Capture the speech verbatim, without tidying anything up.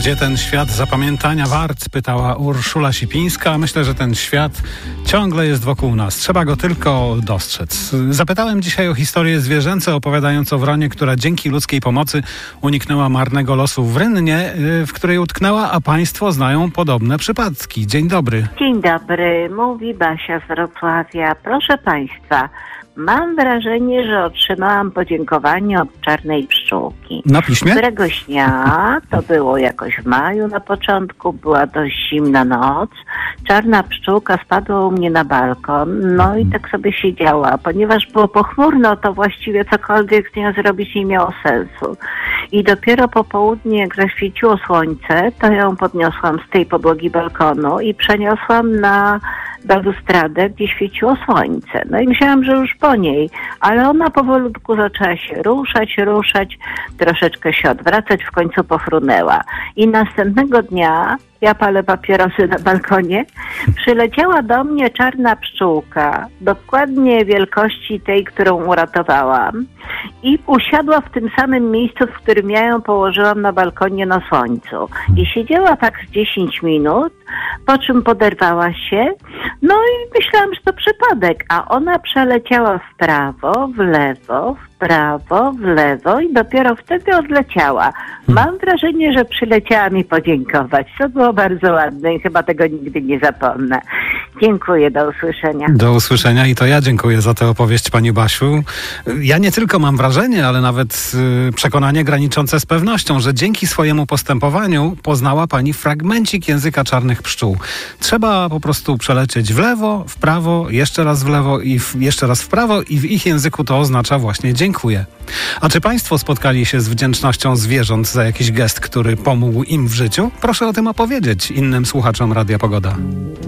Gdzie ten świat zapamiętania wart? Pytała Urszula Sipińska. Myślę, że ten świat ciągle jest wokół nas. Trzeba go tylko dostrzec. Zapytałem dzisiaj o historie zwierzęce, opowiadając o wronie, która dzięki ludzkiej pomocy uniknęła marnego losu w rynnie, w której utknęła, a państwo znają podobne przypadki. Dzień dobry. Dzień dobry, mówi Basia z Wrocławia. Proszę państwa, mam wrażenie, że otrzymałam podziękowanie od czarnej pszczółki. Na piśmie? Któregoś dnia, to było jakoś w maju na początku, była dość zimna noc. Czarna pszczółka spadła u mnie na balkon, no i tak sobie siedziała. Ponieważ było pochmurno, to właściwie cokolwiek z nią zrobić nie miało sensu. I dopiero po południu, jak zaświeciło słońce, to ją podniosłam z tej podłogi balkonu i przeniosłam na balustradę, gdzie świeciło słońce. No i myślałam, że już po niej, ale ona powolutku zaczęła się ruszać, ruszać, troszeczkę się odwracać, w końcu pofrunęła. I następnego dnia, ja palę papierosy na balkonie, przyleciała do mnie czarna pszczółka, dokładnie wielkości tej, którą uratowałam, i usiadła w tym samym miejscu, w którym ja ją położyłam na balkonie na słońcu. I siedziała tak z dziesięć minut, po czym poderwała się, no i myślałam, że to przypadek, a ona przeleciała w prawo, w lewo, w prawo, w lewo i dopiero wtedy odleciała. Mam wrażenie, że przyleciała mi podziękować. To było bardzo ładne i chyba tego nigdy nie zapomnę. Dziękuję, do usłyszenia. Do usłyszenia i to ja dziękuję za tę opowieść, pani Basiu. Ja nie tylko mam wrażenie, ale nawet y, przekonanie graniczące z pewnością, że dzięki swojemu postępowaniu poznała pani fragmencik języka czarnych pszczół. Trzeba po prostu przelecieć w lewo, w prawo, jeszcze raz w lewo i w, jeszcze raz w prawo i w ich języku to oznacza właśnie dziękuję. A czy państwo spotkali się z wdzięcznością zwierząt za jakiś gest, który pomógł im w życiu? Proszę o tym opowiedzieć innym słuchaczom Radia Pogoda.